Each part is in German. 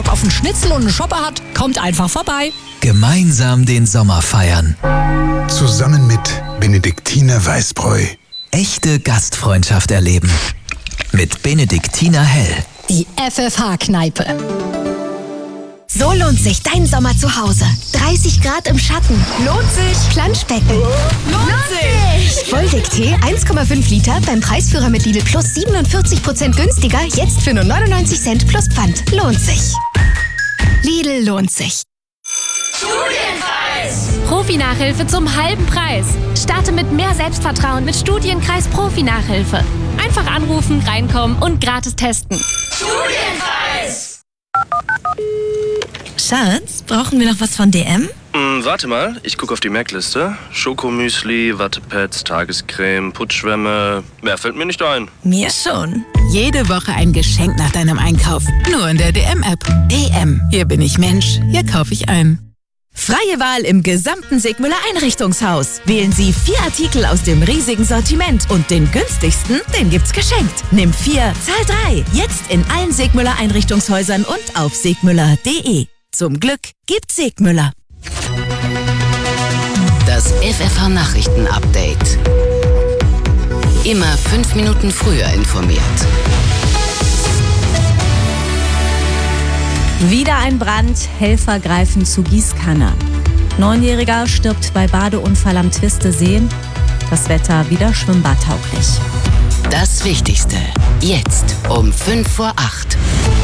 Bock auf einen Schnitzel und einen Schopper hat, kommt einfach vorbei. Gemeinsam den Sommer feiern. Zusammen mit Benediktiner Weißbräu. Echte Gastfreundschaft erleben. Mit Benediktiner Hell. Die FFH-Kneipe. So lohnt sich dein Sommer zu Hause. 30 Grad im Schatten. Lohnt sich. Planschbecken. Lohnt sich. Wolldecktee 1,5 Liter beim Preisführer mit Lidl Plus 47% günstiger. Jetzt für nur 99 Cent plus Pfand. Lohnt sich. Lidl lohnt sich. Studienkreis! Profi-Nachhilfe zum halben Preis. Starte mit mehr Selbstvertrauen mit Studienkreis Profi-Nachhilfe. Einfach anrufen, reinkommen und gratis testen. Studienkreis! Schatz, brauchen wir noch was von DM? Warte mal, ich gucke auf die Merkliste. Schokomüsli, Wattepads, Tagescreme, Putzschwämme. Mehr fällt mir nicht ein. Mir schon. Jede Woche ein Geschenk nach deinem Einkauf. Nur in der DM-App. DM. Hier bin ich Mensch. Hier kaufe ich ein. Freie Wahl im gesamten Sigmüller Einrichtungshaus. Wählen Sie 4 Artikel aus dem riesigen Sortiment und den günstigsten, den gibt's geschenkt. Nimm 4, zahl 3. Jetzt in allen Sigmüller Einrichtungshäusern und auf sigmüller.de. Zum Glück gibt's Sigmüller. Das FFH-Nachrichten-Update. Immer 5 Minuten früher informiert. Wieder ein Brand, Helfer greifen zu Gießkanne. 9-Jähriger stirbt bei Badeunfall am Twistesee. Das Wetter wieder schwimmbadtauglich. Das Wichtigste. Jetzt um 5 vor 8.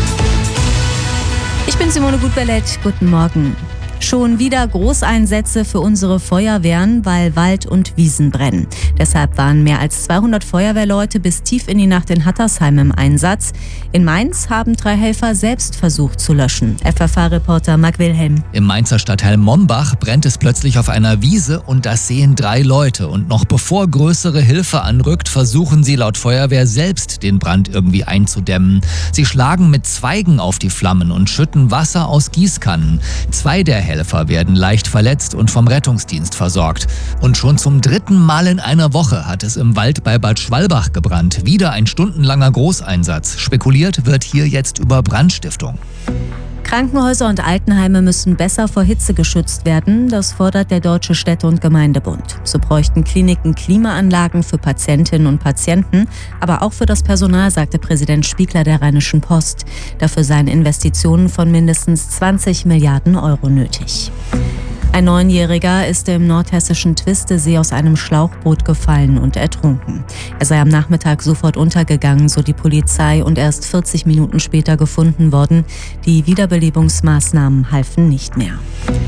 Ich bin Simone Gutbellett. Guten Morgen. Schon wieder Großeinsätze für unsere Feuerwehren, weil Wald und Wiesen brennen. Deshalb waren mehr als 200 Feuerwehrleute bis tief in die Nacht in Hattersheim im Einsatz. In Mainz haben 3 Helfer selbst versucht zu löschen. FFH-Reporter Marc Wilhelm. Im Mainzer Stadtteil Mombach brennt es plötzlich auf einer Wiese und das sehen 3 Leute. Und noch bevor größere Hilfe anrückt, versuchen sie laut Feuerwehr selbst den Brand irgendwie einzudämmen. Sie schlagen mit Zweigen auf die Flammen und schütten Wasser aus Gießkannen. 2 der Helfer werden leicht verletzt und vom Rettungsdienst versorgt. Und schon zum 3. Mal in einer Woche hat es im Wald bei Bad Schwalbach gebrannt. Wieder ein stundenlanger Großeinsatz. Spekuliert wird hier jetzt über Brandstiftung. Krankenhäuser und Altenheime müssen besser vor Hitze geschützt werden. Das fordert der Deutsche Städte- und Gemeindebund. So bräuchten Kliniken Klimaanlagen für Patientinnen und Patienten, aber auch für das Personal, sagte Präsident Spiegler der Rheinischen Post. Dafür seien Investitionen von mindestens 20 Milliarden Euro nötig. Ein 9-Jähriger ist im nordhessischen Twistesee aus einem Schlauchboot gefallen und ertrunken. Er sei am Nachmittag sofort untergegangen, so die Polizei, und erst 40 Minuten später gefunden worden. Die Wiederbelebungsmaßnahmen halfen nicht mehr.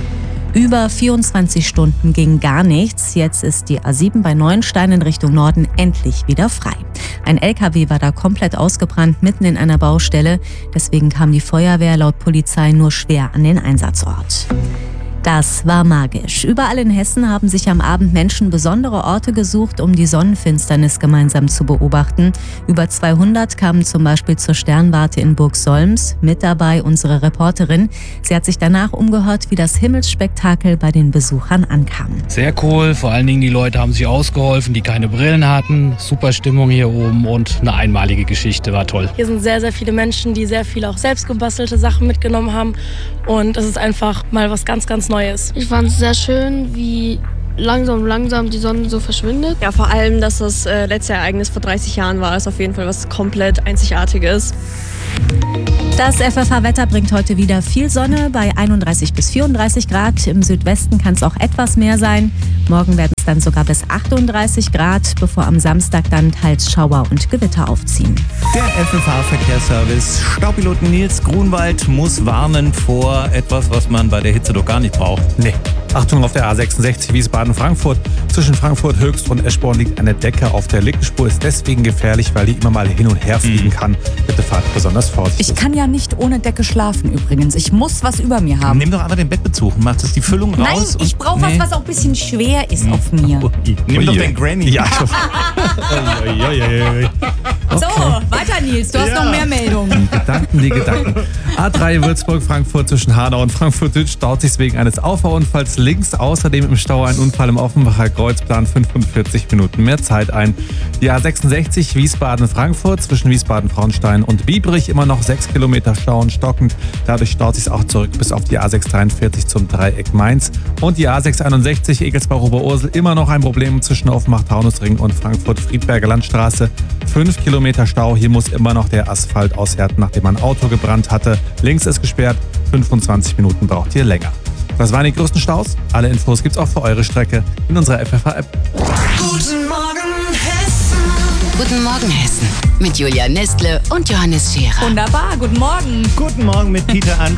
Über 24 Stunden ging gar nichts. Jetzt ist die A7 bei Neuenstein in Richtung Norden endlich wieder frei. Ein LKW war da komplett ausgebrannt, mitten in einer Baustelle. Deswegen kam die Feuerwehr laut Polizei nur schwer an den Einsatzort. Das war magisch. Überall in Hessen haben sich am Abend Menschen besondere Orte gesucht, um die Sonnenfinsternis gemeinsam zu beobachten. Über 200 kamen zum Beispiel zur Sternwarte in Burgsolms. Mit dabei unsere Reporterin. Sie hat sich danach umgehört, wie das Himmelsspektakel bei den Besuchern ankam. Sehr cool, vor allen Dingen die Leute haben sich ausgeholfen, die keine Brillen hatten. Super Stimmung hier oben und eine einmalige Geschichte, war toll. Hier sind sehr, sehr viele Menschen, die sehr viele auch selbst gebastelte Sachen mitgenommen haben. Und es ist einfach mal was ganz, ganz Neues. Ich fand es sehr schön, wie langsam die Sonne so verschwindet. Ja, vor allem, dass das letzte Ereignis vor 30 Jahren war, ist auf jeden Fall was komplett Einzigartiges. Das FFH-Wetter bringt heute wieder viel Sonne bei 31 bis 34 Grad. Im Südwesten kann es auch etwas mehr sein. Morgen werden es dann sogar bis 38 Grad, bevor am Samstag dann teils Schauer und Gewitter aufziehen. Der FFH-Verkehrsservice. Staupiloten Nils Grunwald muss warnen vor etwas, was man bei der Hitze doch gar nicht braucht. Nee. Achtung, auf der A66 Wiesbaden-Frankfurt. Zwischen Frankfurt Höchst und Eschborn liegt eine Decke auf der linken Spur. Ist deswegen gefährlich, weil die immer mal hin und her fliegen kann. Bitte fahrt besonders vorsichtig. Ich kann ja nicht ohne Decke schlafen übrigens. Ich muss was über mir haben. Nimm doch einmal den Bettbezug. Mach das die Füllung raus. Nein, ich brauche was auch ein bisschen schwer ist auf mir. Gedanken hier. Nimm doch den Granny. Ja. So, weiter Nils, du hast noch mehr Meldungen. Die Gedanken. A3 Würzburg-Frankfurt zwischen Hanau und Frankfurt Süd staut sich wegen eines Auffahrunfalls links. Außerdem im Stau ein Unfall im Offenbacher Kreuz, plant 45 Minuten mehr Zeit ein. Die A66 Wiesbaden-Frankfurt zwischen Wiesbaden-Frauenstein und Biebrich immer noch 6 Kilometer Stau und stockend. Dadurch staut sich auch zurück bis auf die A643 zum Dreieck Mainz. Und die A661 Egelsbach-Oberursel immer noch ein Problem zwischen Offenbach-Taunusring und Frankfurt-Friedberger Landstraße. 5 Kilometer Stau, hier muss immer noch der Asphalt aushärten, nachdem ein Auto gebrannt hatte. Links ist gesperrt, 25 Minuten braucht ihr länger. Das waren die größten Staus. Alle Infos gibt's auch für eure Strecke in unserer FFH-App. Guten Morgen, Hessen. Guten Morgen, Hessen. Mit Julia Nestle und Johannes Scherer. Wunderbar, guten Morgen. Guten Morgen mit Peter André.